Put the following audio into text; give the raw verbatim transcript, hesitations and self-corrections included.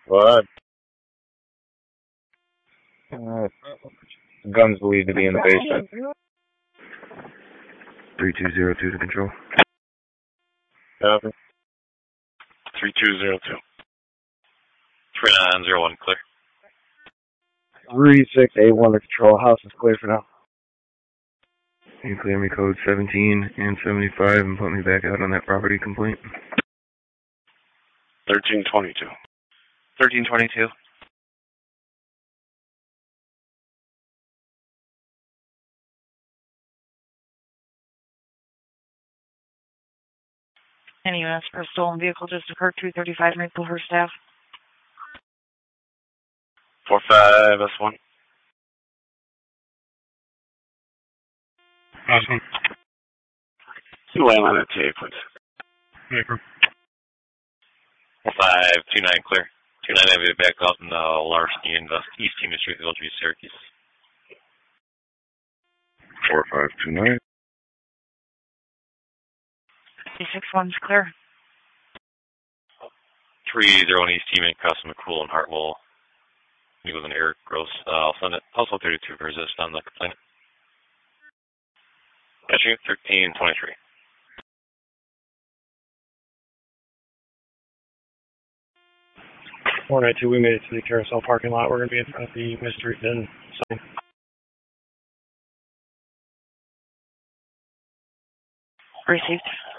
What? Uh, guns believed to be in the basement. three two zero two to control. Copy. three two zero two. three nine zero one, clear. three six eight one to control. House is clear for now. Can you clear me code seventeen and seventy-five and put me back out on that property complaint? thirteen twenty-two. thirteen twenty-two. Any units for a stolen vehicle just occurred, two thirty-five Maplehurst staff. four five S one. Awesome. Two land on that tape, please. Paper. four five two nine, clear. two nine, have you back up in the Larceny and the East Team Street, Village, Syracuse. four five two nine. six one's clear. three zero one East Team in Custom McCool and Hartwell. He was an Eric Gross. Uh, I'll send it. Also thirty-two for resist on the complaint. Got you. thirteen twenty-three. four nine two, we made it to the carousel parking lot. We're going to be in front of the mystery bin sign. Received.